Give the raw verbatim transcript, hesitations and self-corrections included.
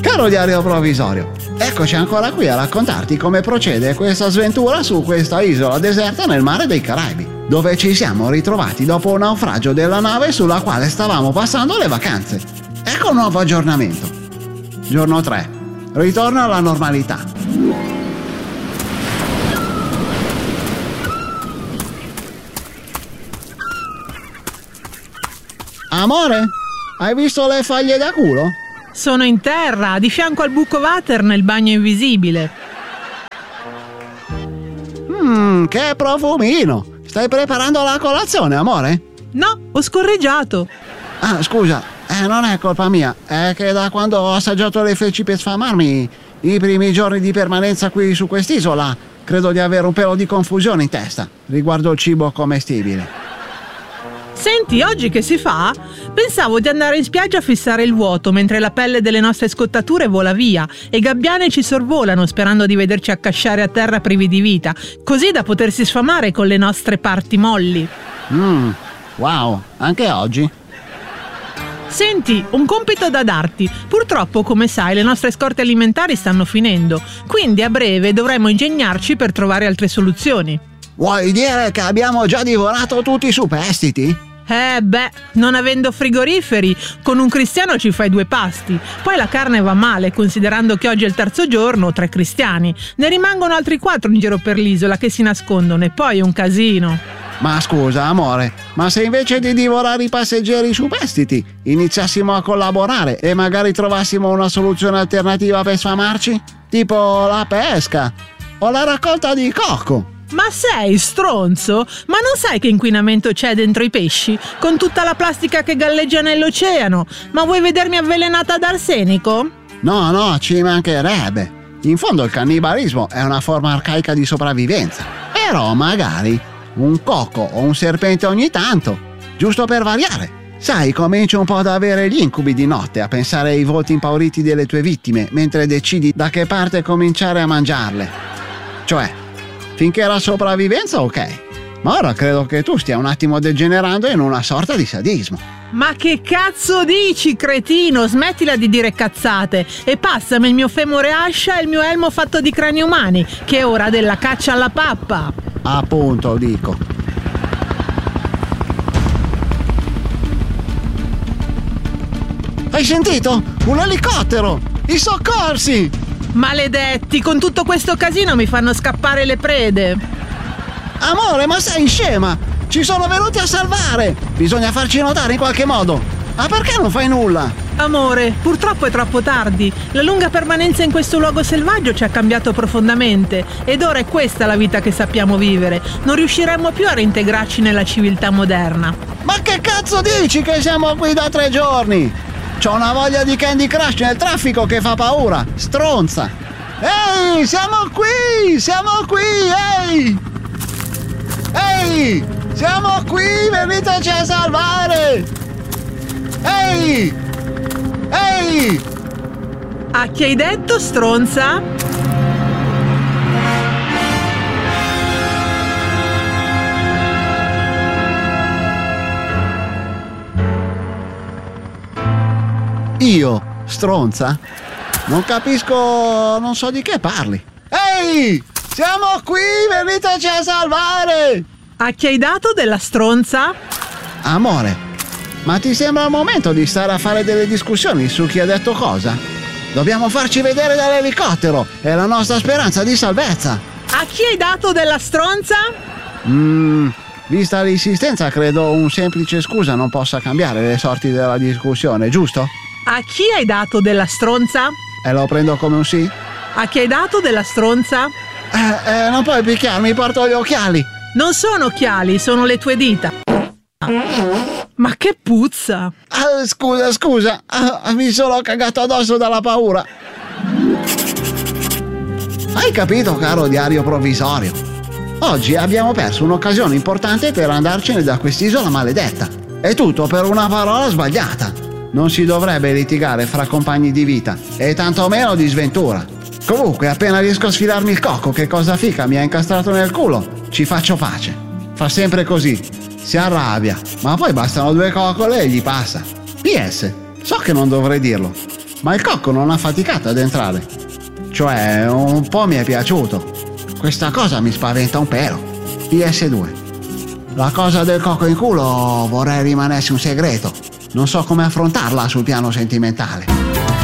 Caro diario provvisorio, eccoci ancora qui a raccontarti come procede questa sventura su questa isola deserta nel mare dei Caraibi, dove ci siamo ritrovati dopo un naufragio della nave sulla quale stavamo passando le vacanze. Ecco un nuovo aggiornamento. Giorno tre. Ritorno alla normalità. Amore, hai visto le faglie da culo? Sono in terra, di fianco al buco water nel bagno invisibile. Mmm, che profumino! Stai preparando la colazione, amore? No, ho scorreggiato. Ah, scusa, eh, non è colpa mia. È che da quando ho assaggiato le feci per sfamarmi i primi giorni di permanenza qui su quest'isola, credo di avere un pelo di confusione in testa riguardo il cibo commestibile. Senti, oggi che si fa? Pensavo di andare in spiaggia a fissare il vuoto mentre la pelle delle nostre scottature vola via e gabbiane ci sorvolano sperando di vederci accasciare a terra privi di vita, così da potersi sfamare con le nostre parti molli. Mmm, wow, anche oggi? Senti, un compito da darti. Purtroppo, come sai, le nostre scorte alimentari stanno finendo, quindi a breve dovremo ingegnarci per trovare altre soluzioni. Vuoi dire che abbiamo già divorato tutti i superstiti? Eh beh, non avendo frigoriferi, con un cristiano ci fai due pasti. Poi la carne va male, considerando che oggi è il terzo giorno, tre cristiani. Ne rimangono altri quattro in giro per l'isola che si nascondono e poi è un casino. Ma scusa, amore, ma se invece di divorare i passeggeri superstiti iniziassimo a collaborare e magari trovassimo una soluzione alternativa per sfamarci? Tipo la pesca o la raccolta di cocco? Ma sei stronzo? Ma non sai che inquinamento c'è dentro i pesci? Con tutta la plastica che galleggia nell'oceano? Ma vuoi vedermi avvelenata ad arsenico? No, no, ci mancherebbe. In fondo il cannibalismo è una forma arcaica di sopravvivenza. Però magari un cocco o un serpente ogni tanto, giusto per variare. Sai, comincio un po' ad avere gli incubi di notte a pensare ai volti impauriti delle tue vittime mentre decidi da che parte cominciare a mangiarle. Cioè, finché era sopravvivenza, ok. Ma ora credo che tu stia un attimo degenerando in una sorta di sadismo. Ma che cazzo dici, cretino? Smettila di dire cazzate e passami il mio femore ascia e il mio elmo fatto di crani umani, che è ora della caccia alla pappa. Appunto, dico. Hai sentito? Un elicottero! I soccorsi! Maledetti, con tutto questo casino mi fanno scappare le prede. Amore, ma sei scema? Ci sono venuti a salvare! Bisogna farci notare in qualche modo. Ma perché non fai nulla? Amore, purtroppo è troppo tardi. La lunga permanenza in questo luogo selvaggio ci ha cambiato profondamente ed ora è questa la vita che sappiamo vivere. Non riusciremmo più a reintegrarci nella civiltà moderna. Ma che cazzo dici che siamo qui da tre giorni? C'ho una voglia di Candy Crush nel traffico che fa paura, stronza! Ehi, siamo qui! Siamo qui, ehi! Ehi! Siamo qui, veniteci a salvare! Ehi! Ehi! A chi hai detto, stronza? Io, stronza? Non capisco, non so di che parli. Ehi! Siamo qui, veniteci a salvare! A chi hai dato della stronza? Amore, ma ti sembra il momento di stare a fare delle discussioni su chi ha detto cosa? Dobbiamo farci vedere dall'elicottero, è la nostra speranza di salvezza. A chi hai dato della stronza? Mmm, vista l'insistenza credo un semplice scusa non possa cambiare le sorti della discussione, giusto? A chi hai dato della stronza? E lo prendo come un sì? A chi hai dato della stronza? Eh, eh, non puoi picchiarmi, porto gli occhiali. Non sono occhiali, sono le tue dita. Ma che puzza! Ah, scusa, scusa, ah, mi sono cagato addosso dalla paura. Hai capito, caro diario provvisorio? Oggi abbiamo perso un'occasione importante per andarcene da quest'isola maledetta. È tutto per una parola sbagliata. Non si dovrebbe litigare fra compagni di vita, e tantomeno di sventura. Comunque, appena riesco a sfilarmi il cocco che cosa fica mi ha incastrato nel culo, ci faccio pace. Fa sempre così, si arrabbia, ma poi bastano due coccole e gli passa. P S, so che non dovrei dirlo, ma il cocco non ha faticato ad entrare. Cioè, un po' mi è piaciuto. Questa cosa mi spaventa un pelo. P S due. La cosa del cocco in culo vorrei rimanesse un segreto. Non so come affrontarla sul piano sentimentale.